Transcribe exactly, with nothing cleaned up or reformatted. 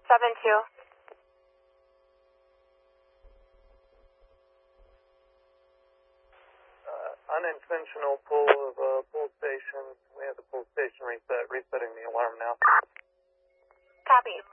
seven two. Uh, unintentional pull of a pull station. We have the pull station reset. Resetting the alarm now. Copy.